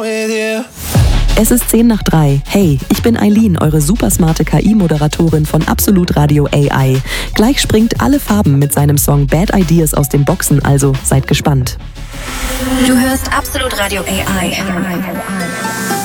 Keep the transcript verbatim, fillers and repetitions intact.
with you. Es ist zehn nach drei. Hey, ich bin Eileen, eure supersmarte K I-Moderatorin von Absolut Radio A I. Gleich springt alle Farben mit seinem Song Bad Ideas aus den Boxen, also seid gespannt. Du hörst Absolut Radio A I.